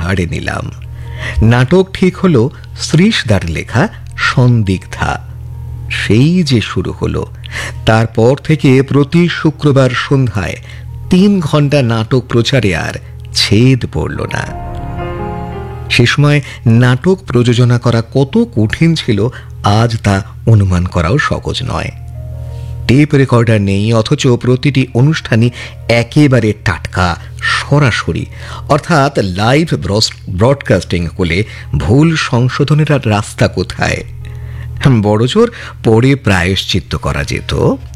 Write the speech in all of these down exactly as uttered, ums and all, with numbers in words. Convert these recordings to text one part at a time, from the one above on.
ঘাড়ে নিলাম। নাটক ঠিক হলো শ্রীশদার লেখা সন্দিগ্ধা। সেই যে শুরু হলো, তারপর থেকে প্রতি শুক্রবার সন্ধ্যায় তিন ঘন্টা নাটক প্রচারে আর ছেদ পড়ল না। সে সময় নাটক প্রযোজনা করা কত কঠিন ছিল আজ তা অনুমান করাও সহজ নয়। টেপ রেকর্ডার নেই, অথচ প্রতিটি অনুষ্ঠানই একেবারে টাটকা, সরাসরি, অর্থাৎ লাইভ ব্রডকাস্টিং হলে ভুল সংশোধনের আর রাস্তা কোথায়? বড়জোর পরে প্রায়শ্চিত্ত করা যেত।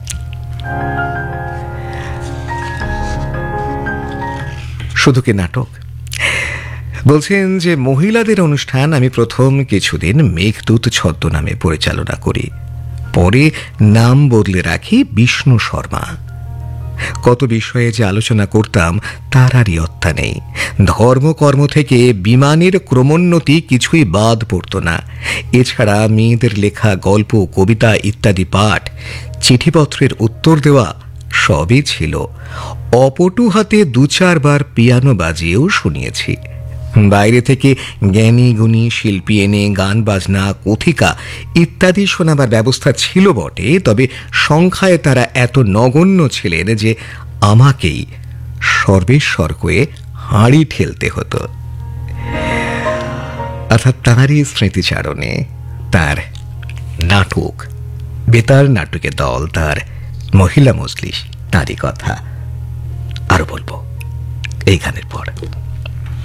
শুধু কি নাটক? বলছেন যে মহিলাদের অনুষ্ঠান আমি প্রথম কিছুদিন মেঘদূত ছদ্মনামে পরিচালনা করি, পরে নাম বদলে রাখি বিষ্ণু শর্মা। কত বিষয়ে যে আলোচনা করতাম তার আর ইয়ত্তা নেই। ধর্মকর্ম থেকে বিমানের ক্রমোন্নতি কিছুই বাদ পড়ত না। এছাড়া মেয়েদের লেখা গল্প, কবিতা ইত্যাদি পাঠ, চিঠিপত্রের উত্তর দেওয়া সবই ছিল। অপটু হাতে দু চারবার পিয়ানো বাজিয়েও শুনিয়েছি। বাইরে থেকে জ্ঞানী গুণী শিল্পী এনে গান বাজনা, কথিকা ইত্যাদি শোনাবার ব্যবস্থা ছিল বটে, তবে সংখ্যায় তারা এত নগণ্য ছিলেন যে আমাকেই সর্বেশ্বর হয়ে হাঁড়ি ঠেলতে হতো। অর্থাৎ তাঁরই স্মৃতিচারণে তার নাটক, বেতার নাটকের দল, তার মহিলা মজলিস, তারই কথা আরো বলবো এই গানের পর।